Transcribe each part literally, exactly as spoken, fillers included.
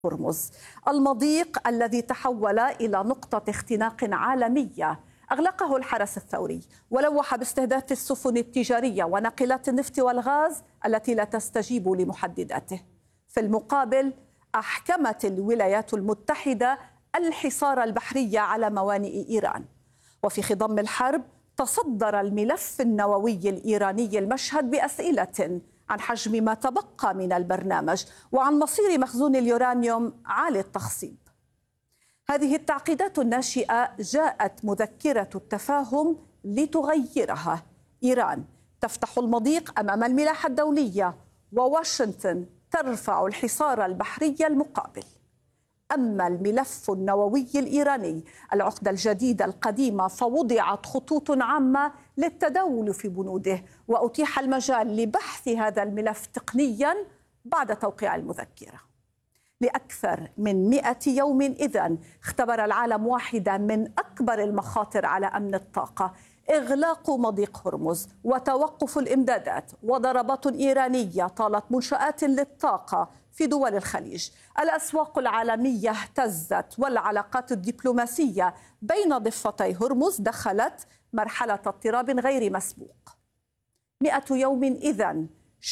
هرمز، المضيق الذي تحول إلى نقطة اختناق عالمية أغلقه الحرس الثوري ولوح باستهداف السفن التجارية وناقلات النفط والغاز التي لا تستجيب لمحدداته. في المقابل أحكمت الولايات المتحدة الحصار البحري على موانئ إيران. وفي خضم الحرب تصدر الملف النووي الإيراني المشهد بأسئلة عن حجم ما تبقى من البرنامج وعن مصير مخزون اليورانيوم عالي التخصيب. هذه التعقيدات الناشئة جاءت مذكرة التفاهم لتغيرها. إيران تفتح المضيق أمام الملاحة الدولية وواشنطن ترفع الحصار البحري المقابل. أما الملف النووي الإيراني العقدة الجديدة القديمة فوضعت خطوط عامة للتداول في بنوده وأتيح المجال لبحث هذا الملف تقنيا بعد توقيع المذكرة. لأكثر من مئة يوم إذن اختبر العالم واحدة من أكبر المخاطر على أمن الطاقة، إغلاق مضيق هرمز وتوقف الإمدادات وضربات إيرانية طالت منشآت للطاقة في دول الخليج. الأسواق العالمية اهتزت والعلاقات الدبلوماسية بين ضفتي هرمز دخلت مرحلة اضطراب غير مسبوق. مئة يوم إذن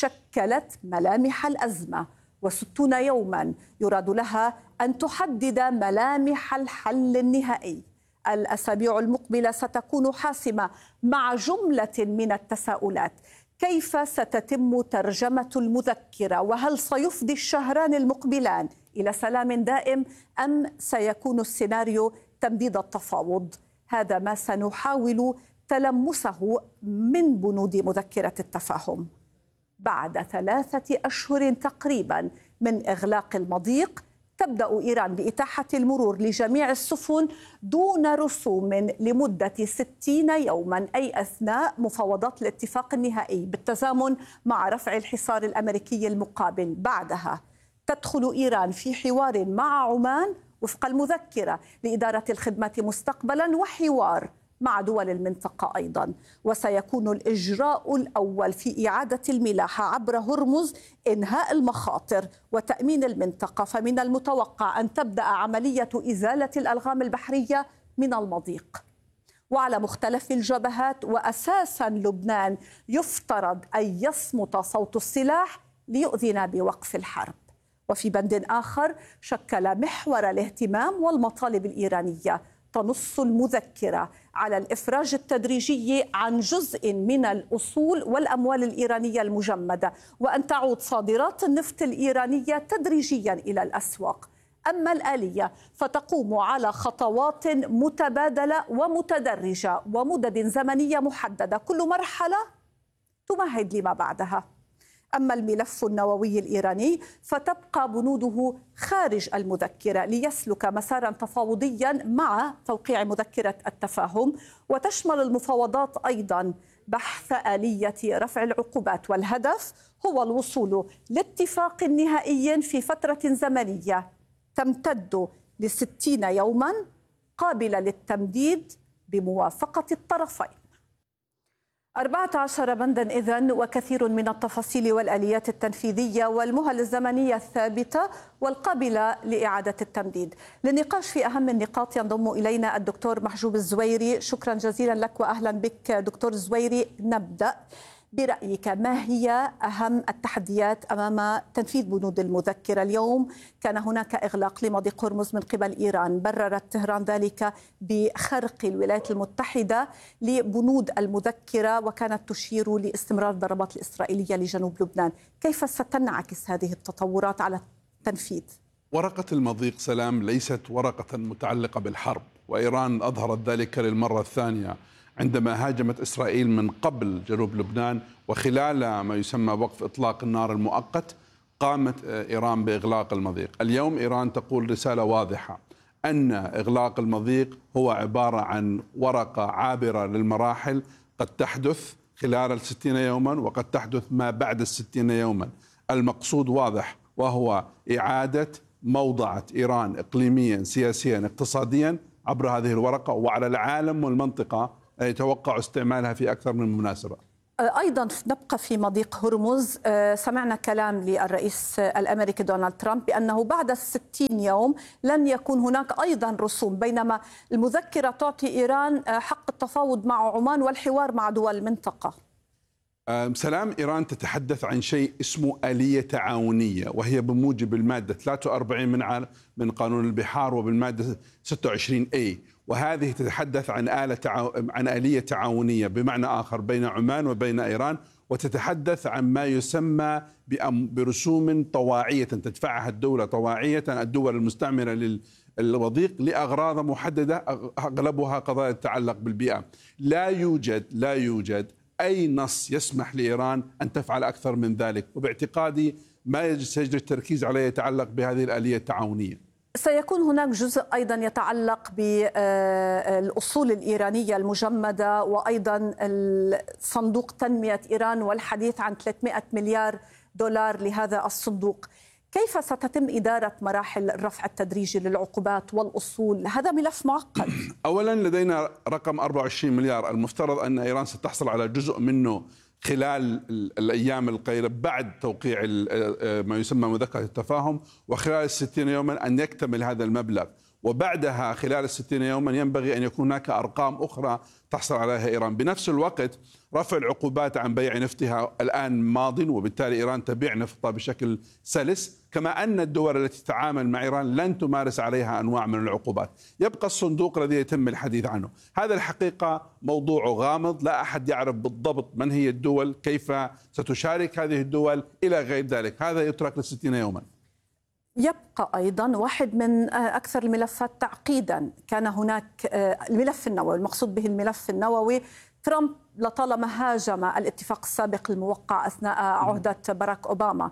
شكلت ملامح الأزمة، وستون يوما يراد لها أن تحدد ملامح الحل النهائي. الأسابيع المقبلة ستكون حاسمة مع جملة من التساؤلات. كيف ستتم ترجمة المذكرة؟ وهل سيفضي الشهران المقبلان إلى سلام دائم أم سيكون السيناريو تمديد التفاوض؟ هذا ما سنحاول تلمسه من بنود مذكرة التفاهم. بعد ثلاثة أشهر تقريبا من إغلاق المضيق تبدأ إيران بإتاحة المرور لجميع السفن دون رسوم لمدة ستين يوما، أي أثناء مفاوضات الاتفاق النهائي بالتزامن مع رفع الحصار الأمريكي المقابل. بعدها تدخل إيران في حوار مع عمان وفق المذكرة لإدارة الخدمات مستقبلا وحوار مع دول المنطقة أيضا. وسيكون الإجراء الأول في إعادة الملاحة عبر هرمز إنهاء المخاطر وتأمين المنطقة. فمن المتوقع أن تبدأ عملية إزالة الألغام البحرية من المضيق وعلى مختلف الجبهات. وأساسا لبنان يفترض أن يصمت صوت السلاح ليؤذن بوقف الحرب. وفي بند آخر شكل محور الاهتمام والمطالب الإيرانية تنص المذكرة على الإفراج التدريجي عن جزء من الأصول والأموال الإيرانية المجمدة وأن تعود صادرات النفط الإيرانية تدريجيا إلى الأسواق. أما الآلية فتقوم على خطوات متبادلة ومتدرجة ومدد زمنية محددة، كل مرحلة تمهد لما بعدها. أما الملف النووي الإيراني فتبقى بنوده خارج المذكرة ليسلك مسارا تفاوضيا مع توقيع مذكرة التفاهم. وتشمل المفاوضات أيضا بحث آلية رفع العقوبات، والهدف هو الوصول لاتفاق نهائي في فترة زمنية تمتد لستين يوما قابلة للتمديد بموافقة الطرفين. أربعة عشر بندا إذن وكثير من التفاصيل والآليات التنفيذية والمهل الزمنية الثابتة والقابلة لإعادة التمديد. للنقاش في أهم النقاط ينضم إلينا الدكتور محجوب الزويري. شكرا جزيلا لك وأهلا بك دكتور الزويري. نبدأ برأيك، ما هي أهم التحديات أمام تنفيذ بنود المذكرة؟ اليوم كان هناك إغلاق لمضيق هرمز من قبل إيران، بررت طهران ذلك بخرق الولايات المتحدة لبنود المذكرة وكانت تشير لاستمرار الضربات الإسرائيلية لجنوب لبنان. كيف ستنعكس هذه التطورات على التنفيذ؟ ورقة المضيق سلام ليست ورقة متعلقة بالحرب، وإيران أظهرت ذلك للمرة الثانية عندما هاجمت إسرائيل من قبل جنوب لبنان، وخلال ما يسمى وقف إطلاق النار المؤقت قامت إيران بإغلاق المضيق. اليوم إيران تقول رسالة واضحة أن إغلاق المضيق هو عبارة عن ورقة عابرة للمراحل، قد تحدث خلال الستين يوما وقد تحدث ما بعد الستين يوما. المقصود واضح، وهو إعادة موضعة إيران إقليميا سياسيا اقتصاديا عبر هذه الورقة، وعلى العالم والمنطقة يتوقع استعمالها في أكثر من مناسبة. أيضا نبقى في مضيق هرمز. سمعنا كلام للرئيس الأمريكي دونالد ترامب بأنه بعد الستين يوم لن يكون هناك أيضا رسوم، بينما المذكرة تعطي إيران حق التفاوض مع عمان والحوار مع دول المنطقة. سلام، إيران تتحدث عن شيء اسمه آلية تعاونية، وهي بموجب المادة ثلاثة وأربعين من من قانون البحار وبالمادة ستة وعشرين إيه، وهذه تتحدث عن آلة تعاو... عن آلية تعاونية بمعنى آخر بين عمان وبين إيران، وتتحدث عن ما يسمى بأم... برسوم طواعية تدفعها الدولة طواعية، الدول المستعمرة للوضيق لأغراض محددة، أغلبها قضايا تتعلق بالبيئة. لا يوجد لا يوجد أي نص يسمح لإيران أن تفعل أكثر من ذلك، وباعتقادي ما سيجري التركيز عليه يتعلق بهذه الآلية التعاونية. سيكون هناك جزء أيضا يتعلق بالأصول الإيرانية المجمدة، وأيضا صندوق تنمية إيران والحديث عن ثلاثمئة مليار دولار لهذا الصندوق. كيف ستتم إدارة مراحل الرفع التدريجي للعقوبات والأصول؟ هذا ملف معقد. أولا لدينا رقم أربعة وعشرين مليار، المفترض أن إيران ستحصل على جزء منه خلال الأيام القليلة بعد توقيع ما يسمى مذكرة التفاهم، وخلال الستين يوما أن يكتمل هذا المبلغ، وبعدها خلال الستين يوما ينبغي أن يكون هناك أرقام أخرى تحصل عليها إيران. بنفس الوقت رفع العقوبات عن بيع نفتها الآن ماض، وبالتالي إيران تبيع نفطها بشكل سلس، كما أن الدول التي تتعامل مع إيران لن تمارس عليها أنواع من العقوبات. يبقى الصندوق الذي يتم الحديث عنه، هذا الحقيقة موضوع غامض، لا أحد يعرف بالضبط من هي الدول، كيف ستشارك هذه الدول إلى غير ذلك، هذا يترك لستين يوما. يبقى أيضا واحد من أكثر الملفات تعقيدا، كان هناك الملف النووي، المقصود به الملف النووي. ترامب لطالما هاجم الاتفاق السابق الموقع أثناء عهدة باراك أوباما.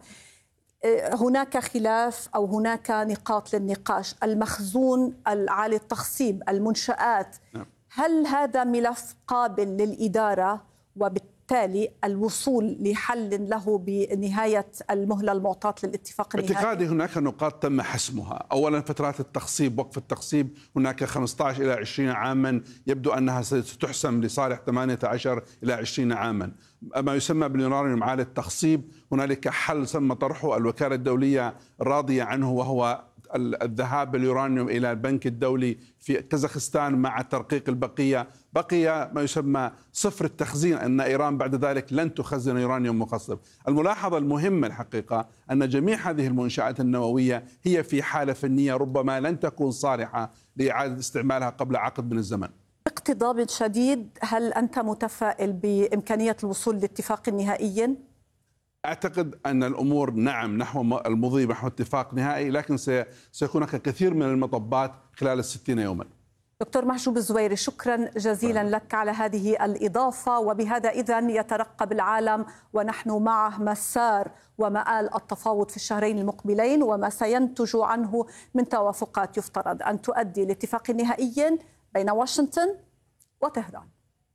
هناك خلاف أو هناك نقاط للنقاش، المخزون العالي التخصيب، المنشآت، هل هذا ملف قابل للإدارة وبالتالي الوصول لحل له بنهاية المهلة المعطاة للاتفاق النهائي؟ باعتقادي هناك نقاط تم حسمها. أولا فترات التخصيب، وقف التخصيب، هناك خمسة عشر إلى عشرين عاما، يبدو أنها ستحسم لصالح ثمانية عشر إلى عشرين عاما. ما يسمى باليورانيوم عالي التخصيب، هنالك حل تم طرحه، الوكالة الدولية راضية عنه، وهو الذهاب باليورانيوم إلى البنك الدولي في كازاخستان مع ترقيق البقية. بقي ما يسمى صفر التخزين، أن إيران بعد ذلك لن تخزن يورانيوم مخصب. الملاحظة المهمة الحقيقة أن جميع هذه المنشآت النووية هي في حالة فنية ربما لن تكون صالحة لإعادة استعمالها قبل عقد من الزمن. باقتضاب شديد، هل أنت متفائل بإمكانية الوصول لاتفاق نهائي؟ أعتقد أن الأمور نعم نحو المضي نحو اتفاق نهائي، لكن سيكون هناك كثير من المطبات خلال الستين يوما. دكتور محجوب الزويري، شكرا جزيلا لك على هذه الإضافة. وبهذا إذن يترقب العالم ونحن معه مسار ومآل التفاوض في الشهرين المقبلين، وما سينتج عنه من توافقات يفترض أن تؤدي لاتفاق نهائي بين واشنطن وطهران.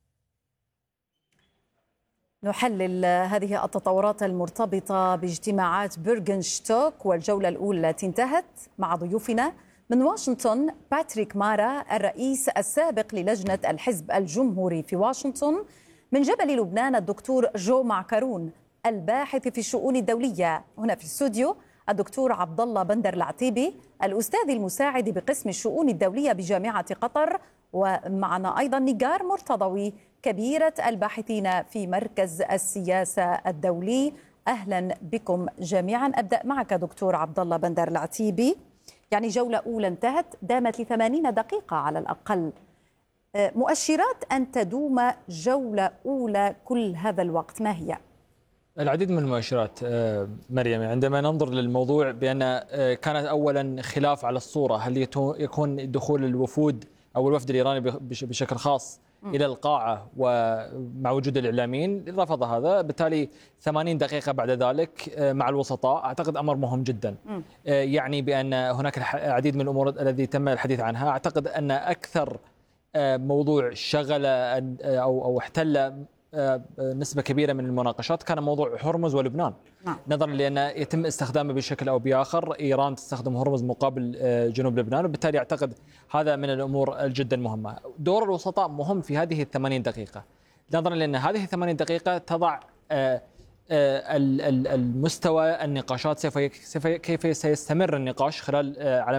نحلل هذه التطورات المرتبطة باجتماعات بيرغنشتوك والجولة الأولى التي انتهت مع ضيوفنا من واشنطن باتريك مارا الرئيس السابق للجنة الحزب الجمهوري في واشنطن، من جبل لبنان الدكتور جو معكرون الباحث في الشؤون الدولية، هنا في الاستوديو الدكتور عبد الله بندر العتيبي الأستاذ المساعد بقسم الشؤون الدولية بجامعة قطر، ومعنا أيضا نيجار مرتضوي كبيرة الباحثين في مركز السياسة الدولي. أهلا بكم جميعا. أبدأ معك دكتور عبد الله بندر العتيبي. يعني جولة أولى انتهت، دامت لثمانين دقيقة على الأقل، مؤشرات أن تدوم جولة أولى كل هذا الوقت ما هي؟ العديد من المؤشرات مريم. عندما ننظر للموضوع بأن كانت أولا خلاف على الصورة، هل يكون دخول الوفود أو الوفد الإيراني بشكل خاص إلى القاعة ومع وجود الإعلاميين، رفض هذا، بالتالي ثمانين دقيقة بعد ذلك مع الوسطاء. أعتقد أمر مهم جدا، يعني بأن هناك العديد من الأمور التي تم الحديث عنها. أعتقد أن أكثر موضوع شغل أو أو احتل نسبة كبيرة من المناقشات كان موضوع هرمز ولبنان، نعم. نظرا لأن يتم استخدامه بشكل أو بآخر، إيران تستخدم هرمز مقابل جنوب لبنان، وبالتالي أعتقد هذا من الأمور جدا مهمة. دور الوسطاء مهم في هذه الثمانين دقيقة. نظرا لأن هذه ثمانين دقيقة تضع المستوى النقاشات كيف سيستمر النقاش خلال على